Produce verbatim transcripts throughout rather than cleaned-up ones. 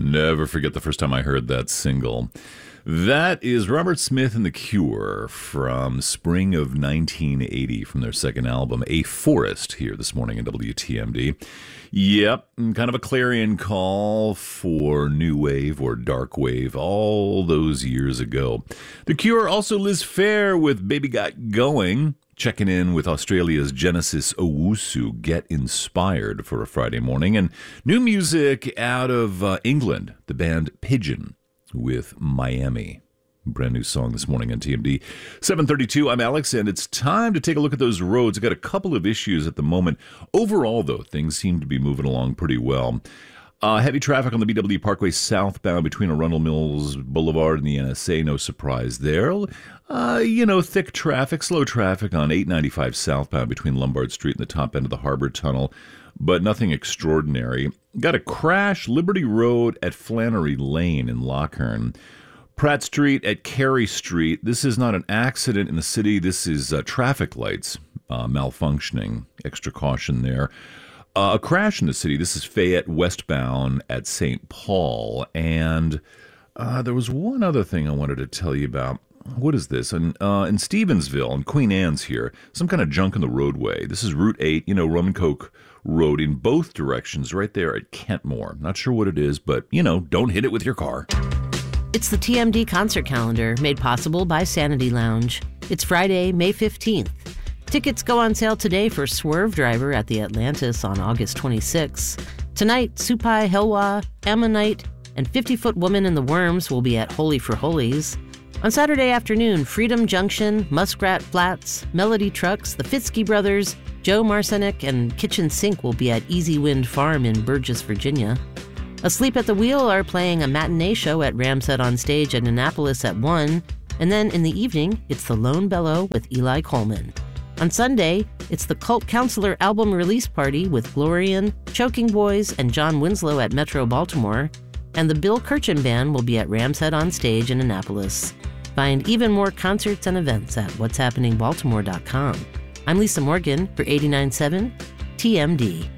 Never forget the first time I heard that single. That is Robert Smith and The Cure from spring of nineteen eighty from their second album, A Forest, here this morning in W T M D. Yep, kind of a clarion call for new wave or dark wave all those years ago. The Cure, also Liz Phair with Baby Got Going. Checking in with Australia's Genesis Owusu, Get Inspired for a Friday morning. And new music out of uh, England, the band Pigeon with Miami. Brand new song this morning on T M D. seven thirty-two, I'm Alex, and it's time to take a look at those roads. I've got a couple of issues at the moment. Overall, though, things seem to be moving along pretty well. Uh, heavy traffic on the B W Parkway southbound between Arundel Mills Boulevard and the N S A. No surprise there. Uh, you know, thick traffic, slow traffic on eight ninety-five southbound between Lombard Street and the top end of the Harbor Tunnel, but nothing extraordinary. Got a crash, Liberty Road at Flannery Lane in Lochern. Pratt Street at Carey Street. This is not an accident in the city. This is uh, traffic lights uh, malfunctioning. Extra caution there. Uh, a crash in the city. This is Fayette westbound at Saint Paul. And uh, there was one other thing I wanted to tell you about. What is this? In, uh, in Stevensville, in Queen Anne's here, some kind of junk in the roadway. This is Route eight, you know, Rum and Coke Road in both directions right there at Kentmore. Not sure what it is, but, you know, don't hit it with your car. It's the T M D concert calendar made possible by Sanity Lounge. It's Friday, May fifteenth. Tickets go on sale today for Swerve Driver at the Atlantis on August twenty-sixth. Tonight, Supai Helwa, Ammonite, and fifty-Foot Woman in the Worms will be at Holy for Holies. On Saturday afternoon, Freedom Junction, Muskrat Flats, Melody Trucks, the Fitzky Brothers, Joe Marcinick, and Kitchen Sink will be at Easy Wind Farm in Burgess, Virginia. Asleep at the Wheel are playing a matinee show at Ramset on Stage at Annapolis at one, and then in the evening, it's the Lone Bellow with Eli Coleman. On Sunday, it's the Cult Counselor album release party with Glorian, Choking Boys, and John Winslow at Metro Baltimore, and the Bill Kirchen Band will be at Ramset on Stage in Annapolis. Find even more concerts and events at what's happening baltimore dot com. I'm Lisa Morgan for eighty-nine point seven T M D.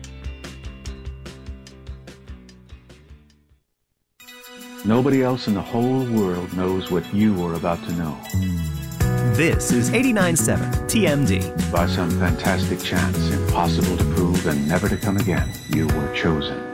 Nobody else in the whole world knows what you are about to know. This is eighty-nine point seven T M D. By some fantastic chance, impossible to prove and never to come again, you were chosen.